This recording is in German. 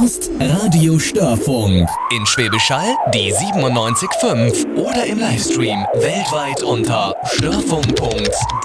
hörst Radio Störfunk. In Schwäbisch Hall die 97.5 oder im Livestream weltweit unter störfunk.de.